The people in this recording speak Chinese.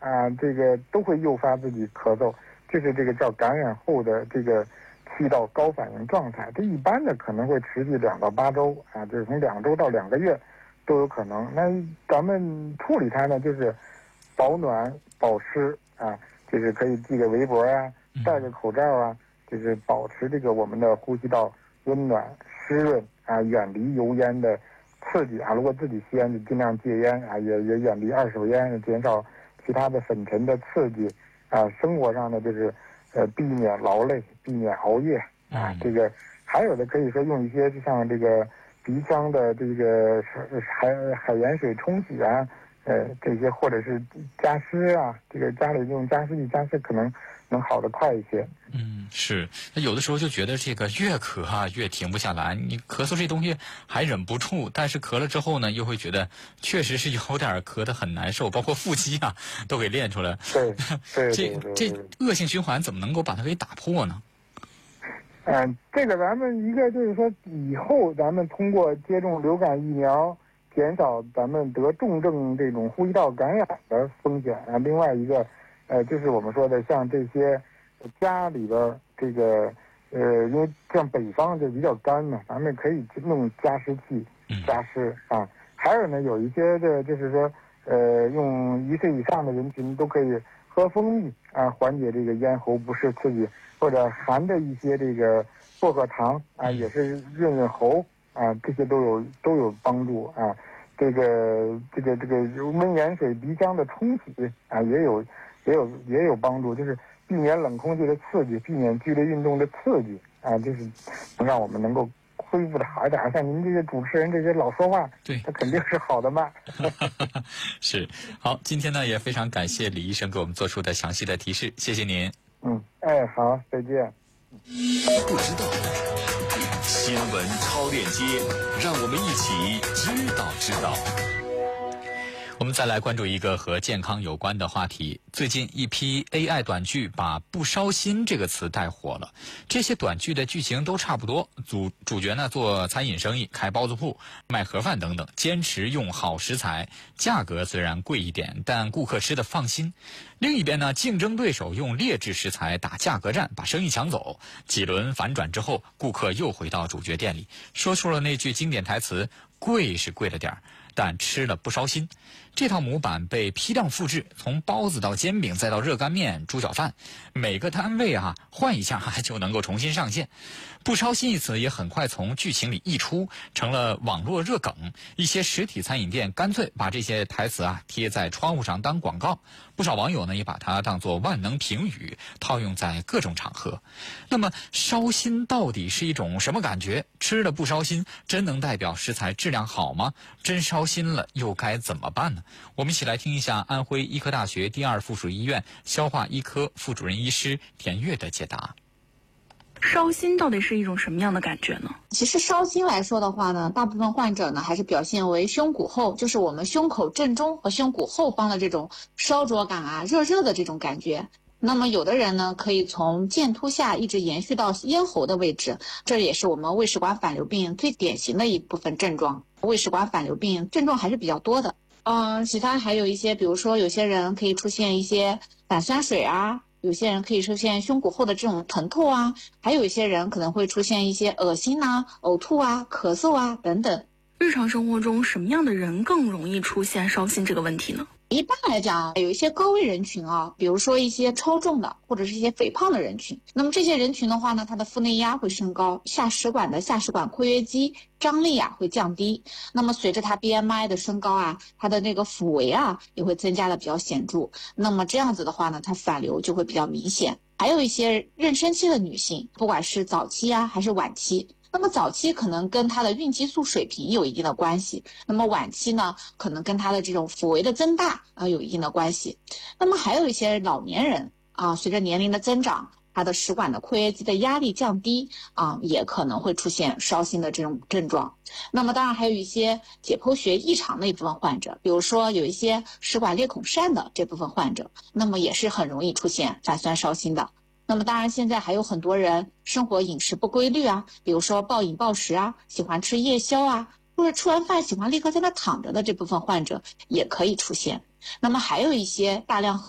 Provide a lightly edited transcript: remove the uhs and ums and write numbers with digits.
这个都会诱发自己咳嗽，就是这个叫感染后的这个气道高反应状态。这一般的可能会持续2到8周就是从2周到2个月都有可能。那咱们处理它呢，就是保暖保湿就是可以系个围脖戴个口罩就是保持这个我们的呼吸道温暖湿润远离油烟的刺激如果自己吸烟就尽量戒烟也远离二手烟，减少其他的粉尘的刺激生活上呢就是避免劳累，避免熬夜这个还有的可以说用一些就像这个鼻腔的这个海盐水冲洗这些或者是加湿这个家里用加湿器加湿可能能好得快一些。 是。那有的时候就觉得这个越咳越停不下来，你咳嗽这东西还忍不住，但是咳了之后呢，又会觉得确实是有点咳得很难受，包括腹肌都给练出来。 对， 这恶性循环怎么能够把它给打破呢？ 这个咱们一个就是说以后咱们通过接种流感疫苗减少咱们得重症这种呼吸道感染的风险另外一个就是我们说的像这些家里边这个因为像北方就比较干嘛，咱们可以用加湿器加湿还有呢有一些的就是说用1岁以上的人群都可以喝蜂蜜缓解这个咽喉不适刺激，或者含的一些这个薄荷糖也是润喉这些都有帮助这个温盐水鼻腔的冲洗也有帮助，就是避免冷空气的刺激，避免剧烈运动的刺激就是能让我们能够恢复的好一点。像您这些主持人这些老说话， 对， 他肯定是好的嘛。 是。好，今天呢也非常感谢李医生给我们做出的详细的提示，谢谢您。 好，再见。 不知道新闻超链接，让我们一起知道。 我们再来关注一个和健康有关的话题。最近一批 AI 短剧把不烧心这个词带火了。这些短剧的剧情都差不多，主角呢做餐饮生意，开包子铺、卖盒饭等等，坚持用好食材，价格虽然贵一点，但顾客吃得放心。另一边呢，竞争对手用劣质食材打价格战，把生意抢走。几轮反转之后，顾客又回到主角店里，说出了那句经典台词：贵是贵了点儿，但吃了不烧心。这套模板被批量复制，从包子到煎饼再到热干面、猪脚饭，每个摊位换一下就能够重新上线。不烧心一词也很快从剧情里溢出，成了网络热梗。一些实体餐饮店干脆把这些台词贴在窗户上当广告，不少网友呢也把它当作万能评语，套用在各种场合。那么烧心到底是一种什么感觉？吃了不烧心，真能代表食材质量好吗？真烧心了又该怎么办呢？我们一起来听一下安徽医科大学第2附属医院消化医科副主任医师田月的解答。 烧心到底是一种什么样的感觉呢？ 其实烧心来说的话呢，大部分患者呢还是表现为胸骨后，就是我们胸口正中和胸骨后方的这种烧灼感热热的这种感觉。那么有的人呢可以从剑突下一直延续到咽喉的位置，这也是我们胃食管反流病最典型的一部分症状。胃食管反流病症状还是比较多的。其他还有一些，比如说有些人可以出现一些胆酸水有些人可以出现胸骨后的这种疼痛还有一些人可能会出现一些恶心呕吐咳嗽等等。 日常生活中什么样的人更容易出现烧心这个问题呢？ 一般来讲，有一些高危人群比如说一些超重的或者是一些肥胖的人群。那么这些人群的话呢，他的腹内压会升高，下食管括约肌张力会降低。那么随着他 BMI 的升高他的那个腹围也会增加的比较显著。那么这样子的话呢，他反流就会比较明显。还有一些妊娠期的女性，不管是早期还是晚期。那么早期可能跟她的孕激素水平有一定的关系，那么晚期呢，可能跟她的这种腹围的增大有一定的关系。那么还有一些老年人随着年龄的增长，他的食管的括约肌的压力降低也可能会出现烧心的这种症状。那么当然还有一些解剖学异常的一部分患者，比如说有一些食管裂孔疝的这部分患者，那么也是很容易出现反酸烧心的。那么当然现在还有很多人生活饮食不规律比如说暴饮暴食喜欢吃夜宵或者吃完饭喜欢立刻在那躺着的这部分患者也可以出现。那么还有一些大量